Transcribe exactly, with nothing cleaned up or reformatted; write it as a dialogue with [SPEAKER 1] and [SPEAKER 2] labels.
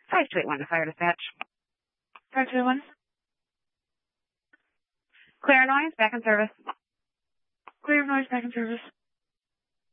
[SPEAKER 1] five two eight one to fire dispatch.
[SPEAKER 2] five two eight one.
[SPEAKER 1] Clear noise, back in service.
[SPEAKER 2] Clear noise, back in service.